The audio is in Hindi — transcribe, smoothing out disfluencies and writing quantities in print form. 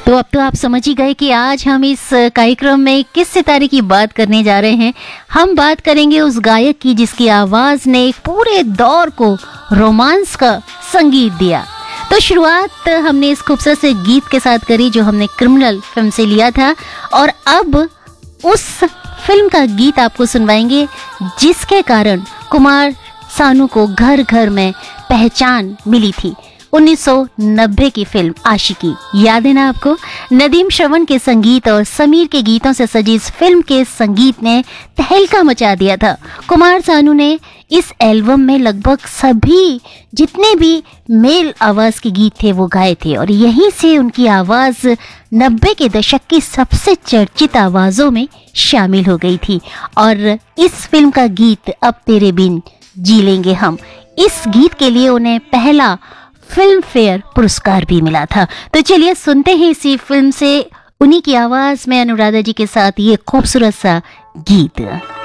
तो अब तो आप समझ ही गए कि आज हम इस कार्यक्रम में किस सितारे की बात करने जा रहे हैं। हम बात करेंगे उस गायक की जिसकी आवाज ने पूरे दौर को रोमांस का संगीत दिया। तो शुरुआत हमने इस खूबसूरत से गीत के साथ करी जो हमने क्रिमिनल फिल्म से लिया था, और अब उस फिल्म का गीत आपको सुनवाएंगे जिसके कारण कुमार सानू को घर घर में पहचान मिली थी। 1990 की फिल्म आशिकी, याद है ना आपको? नदीम श्रवण के संगीत और समीर के गीतों से सजी इस फिल्म के संगीत ने तहलका मचा दिया था। कुमार सानू ने इस एल्बम में लगभग सभी जितने भी मेल आवाज के गीत थे वो गाए थे, और यहीं से उनकी आवाज 90 के दशक की सबसे चर्चित आवाजों में शामिल हो गई थी। और इस फिल्म का गीत अब तेरे बिन जी लेंगे हम, इस गीत के लिए उन्हें पहला फिल्म फेयर पुरस्कार भी मिला था। तो चलिए सुनते हैं इसी फिल्म से उन्हीं की आवाज में अनुराधा जी के साथ ये खूबसूरत सा गीत।